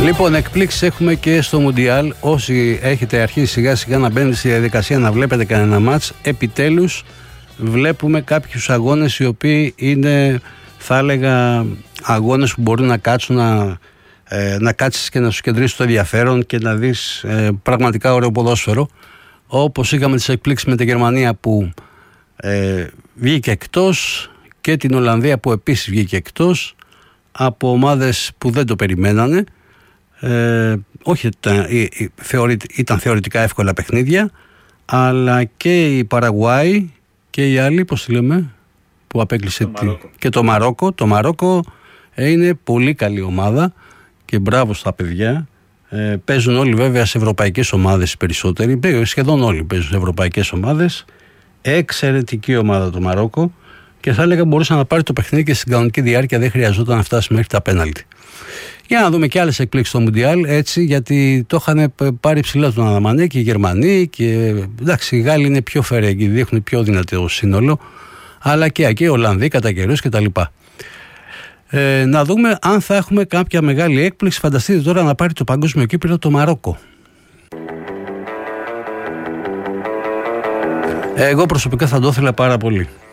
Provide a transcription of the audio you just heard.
Λοιπόν, εκπλήξεις έχουμε και στο Μουντιάλ. Όσοι έχετε αρχίσει σιγά σιγά να μπαίνετε στη διαδικασία να βλέπετε κανένα μάτς, επιτέλους βλέπουμε κάποιους αγώνες οι οποίοι είναι, θα έλεγα, αγώνες που μπορούν να κάτσουν να κάτσεις και να σου κεντρήσεις το ενδιαφέρον και να δεις πραγματικά ωραίο ποδόσφαιρο. Όπως είχαμε τις εκπλήξεις με τη Γερμανία που βγήκε εκτός, και την Ολλανδία που επίσης βγήκε εκτός από ομάδες που δεν το περιμένανε. Όχι, ήταν θεωρητικά εύκολα παιχνίδια, αλλά και η Παραγουάη και οι άλλοι, πώς τη λέμε, που απέκλεισε και το Μαρόκο. Το Μαρόκο είναι πολύ καλή ομάδα και μπράβο στα παιδιά. Παίζουν όλοι βέβαια σε ευρωπαϊκές ομάδες οι περισσότεροι, σχεδόν όλοι παίζουν σε ευρωπαϊκές ομάδες. Εξαιρετική ομάδα το Μαρόκο και θα έλεγα μπορούσε να πάρει το παιχνίδι και στην κανονική διάρκεια, δεν χρειαζόταν να φτάσει μέχρι τα πέναλτι. Για να δούμε και άλλες εκπλήξεις στο Μουντιάλ, έτσι, γιατί το είχαν πάρει ψηλά τον Αναμανέ και οι Γερμανοί και εντάξει, οι Γάλλοι είναι πιο φερέγγοι, δείχνουν πιο δυνατό σύνολο, αλλά και οι Ολλανδοί κατά καιρούς κτλ. Να δούμε αν θα έχουμε κάποια μεγάλη έκπληξη. Φανταστείτε τώρα να πάρει το παγκόσμιο κύπελλο το Μαρόκο. Εγώ προσωπικά θα το ήθελα πάρα πολύ.